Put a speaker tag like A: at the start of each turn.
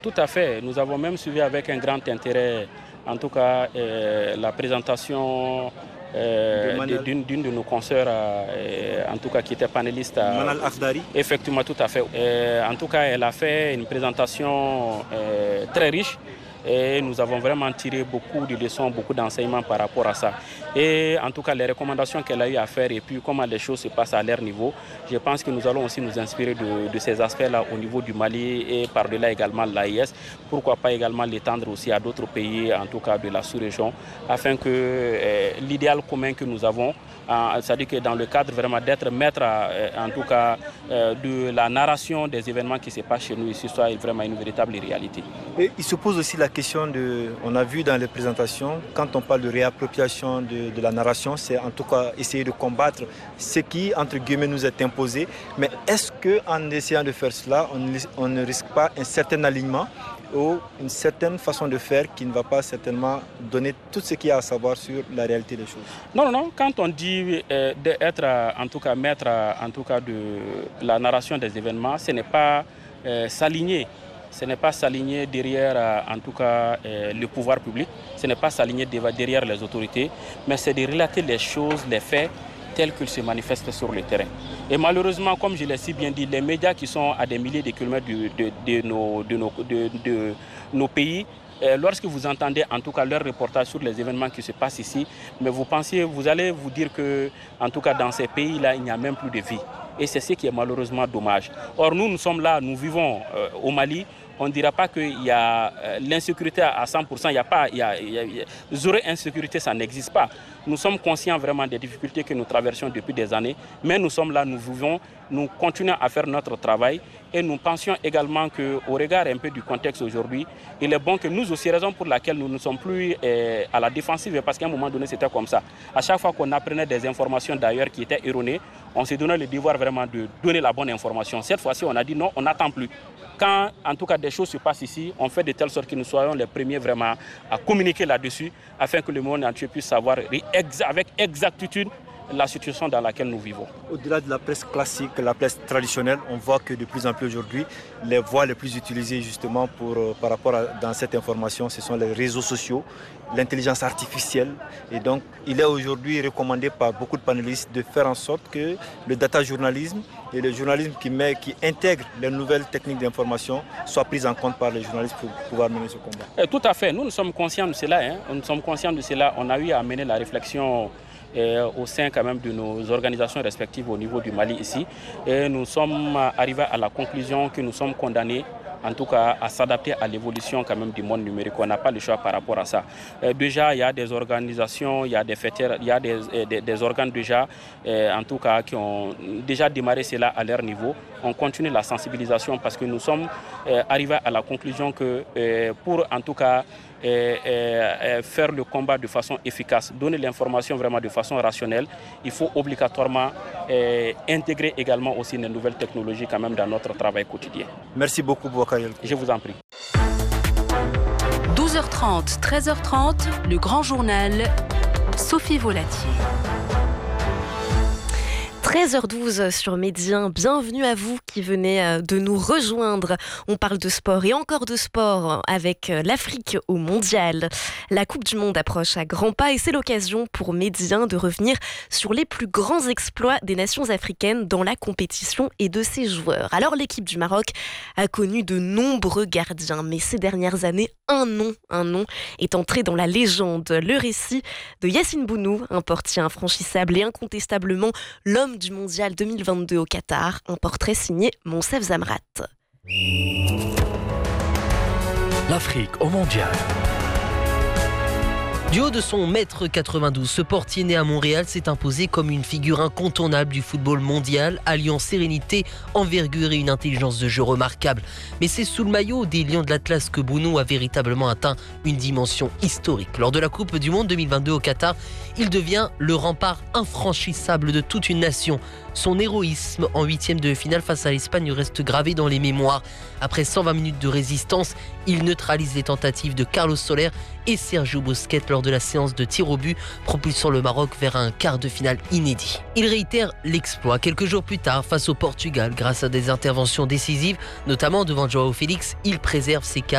A: Tout à fait. Nous avons même suivi avec un grand intérêt, en tout cas, la présentation d'une de nos consoeurs, en tout cas qui était panéliste.
B: Manal Akhdari.
A: Effectivement, tout à fait. En tout cas, elle a fait une présentation très riche. Et nous avons vraiment tiré beaucoup de leçons, beaucoup d'enseignements par rapport à ça. Et en tout cas, les recommandations qu'elle a eu à faire et puis comment les choses se passent à leur niveau, je pense que nous allons aussi nous inspirer de ces aspects-là au niveau du Mali et par-delà également l'AIS. Pourquoi pas également l'étendre aussi à d'autres pays, en tout cas de la sous-région, afin que l'idéal commun que nous avons, c'est-à-dire que dans le cadre vraiment d'être maître, en tout cas, de la narration des événements qui se passent chez nous ici, soit vraiment une véritable réalité.
B: Et il se pose aussi la question on a vu dans les présentations, quand on parle de réappropriation de la narration, c'est en tout cas essayer de combattre ce qui, entre guillemets, nous est imposé. Mais est-ce qu'en essayant de faire cela, on ne risque pas un certain alignement ou une certaine façon de faire qui ne va pas certainement donner tout ce qu'il y a à savoir sur la réalité des choses?
A: Non. Quand on dit d'être, en tout cas, maître en tout cas, de la narration des événements, ce n'est pas s'aligner. Ce n'est pas s'aligner derrière, en tout cas, le pouvoir public. Ce n'est pas s'aligner derrière les autorités, mais c'est de relater les choses, les faits, tels qu'ils se manifestent sur le terrain. Et malheureusement, comme je l'ai si bien dit, les médias qui sont à des milliers de kilomètres de nos pays, lorsque vous entendez en tout cas leur reportage sur les événements qui se passent ici, mais vous allez vous dire que, en tout cas dans ces pays-là, il n'y a même plus de vie. Et c'est ce qui est malheureusement dommage. Or, nous sommes là, nous vivons au Mali. On ne dira pas qu'il y a l'insécurité à 100%, il y a pas, zéro insécurité, ça n'existe pas. Nous sommes conscients vraiment des difficultés que nous traversons depuis des années, mais nous sommes là, nous vivons, nous continuons à faire notre travail et nous pensions également qu'au regard un peu du contexte aujourd'hui, il est bon que nous aussi, raison pour laquelle nous ne sommes plus à la défensive, parce qu'à un moment donné c'était comme ça. À chaque fois qu'on apprenait des informations d'ailleurs qui étaient erronées, on s'est donné le devoir vraiment de donner la bonne information. Cette fois-ci, on a dit non, on n'attend plus. Quand, en tout cas, des choses se passent ici, on fait de telle sorte que nous soyons les premiers vraiment à communiquer là-dessus, afin que le monde entier puisse savoir avec exactitude la situation dans laquelle nous vivons.
B: Au-delà de la presse classique, la presse traditionnelle, on voit que de plus en plus aujourd'hui, les voies les plus utilisées justement par rapport dans cette information, ce sont les réseaux sociaux, l'intelligence artificielle. Et donc, il est aujourd'hui recommandé par beaucoup de panélistes de faire en sorte que le data journalisme et le journalisme qui intègre les nouvelles techniques d'information soient prises en compte par les journalistes pour pouvoir mener ce combat.
A: Tout à fait. Nous sommes conscients de cela. Nous sommes conscients de cela. On a eu à mener la réflexion au sein quand même de nos organisations respectives au niveau du Mali ici. Et nous sommes arrivés à la conclusion que nous sommes condamnés en tout cas à s'adapter à l'évolution quand même du monde numérique. On n'a pas le choix par rapport à ça. Déjà, il y a des organisations, il y a des fêtières, il y a des organes déjà, en tout cas, qui ont déjà démarré cela à leur niveau. On continue la sensibilisation parce que nous sommes arrivés à la conclusion que pour en tout cas faire le combat de façon efficace, donner l'information vraiment de façon rationnelle, il faut obligatoirement intégrer également aussi les nouvelles technologies quand même dans notre travail quotidien.
B: Merci beaucoup, Boubacar.
A: Je vous en prie.
C: 12h30, 13h30, le grand journal, Sophie Volatier. 13h12 sur Médien, bienvenue à vous qui venez de nous rejoindre. On parle de sport et encore de sport avec l'Afrique au mondial. La Coupe du Monde approche à grands pas et c'est l'occasion pour Médien de revenir sur les plus grands exploits des nations africaines dans la compétition et de ses joueurs. Alors l'équipe du Maroc a connu de nombreux gardiens, mais ces dernières années, un nom est entré dans la légende. Le récit de Yassine Bounou, un portier infranchissable et incontestablement l'homme du mondial 2022 au Qatar, un portrait signé Monsef Zamrat.
D: L'Afrique au mondial. Du haut de son 1m92, ce portier né à Montréal s'est imposé comme une figure incontournable du football mondial, alliant sérénité, envergure et une intelligence de jeu remarquable. Mais c'est sous le maillot des Lions de l'Atlas que Bounou a véritablement atteint une dimension historique. Lors de la Coupe du Monde 2022 au Qatar, il devient le rempart infranchissable de toute une nation. Son héroïsme en 8e de finale face à l'Espagne reste gravé dans les mémoires. Après 120 minutes de résistance, il neutralise les tentatives de Carlos Soler et Sergio Busquets lors de la séance de tir au but, propulsant le Maroc vers un quart de finale inédit. Il réitère l'exploit quelques jours plus tard face au Portugal grâce à des interventions décisives, notamment devant João Félix. Il préserve ses